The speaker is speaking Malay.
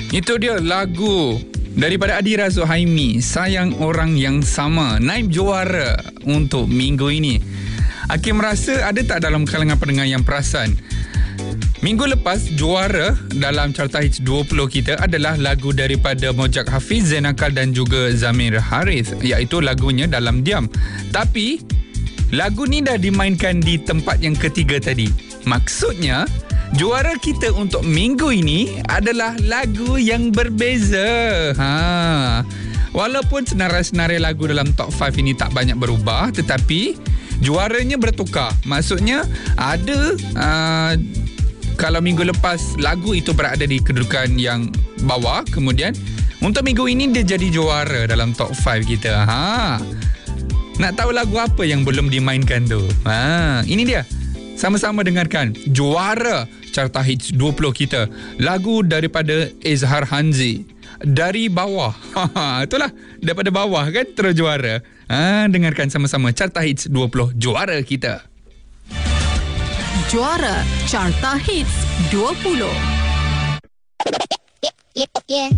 Itu dia lagu daripada Adira Zuhaimi, Sayang Orang Yang Sama, naib juara untuk minggu ini. Hakim rasa ada tak dalam kalangan pendengar yang perasan? Minggu lepas juara dalam carta hits 20 kita adalah lagu daripada Mojak Hafiz, Zain Akal dan juga Zamir Harith, iaitu lagunya Dalam Diam. Tapi lagu ni dah dimainkan di tempat yang ketiga tadi. Maksudnya juara kita untuk minggu ini adalah lagu yang berbeza. Walaupun senarai-senarai lagu dalam top 5 ini tak banyak berubah, tetapi juaranya bertukar. Maksudnya ada kalau minggu lepas lagu itu berada di kedudukan yang bawah, kemudian untuk minggu ini dia jadi juara dalam top 5 kita. Nak tahu lagu apa yang belum dimainkan tu? Ini dia. Sama-sama dengarkan juara carta hits 20 kita, lagu daripada Izhar Hanzi, Dari Bawah. Itulah, daripada bawah kan terus juara. Dengarkan sama-sama carta hits 20 juara kita. Juara carta hits 20.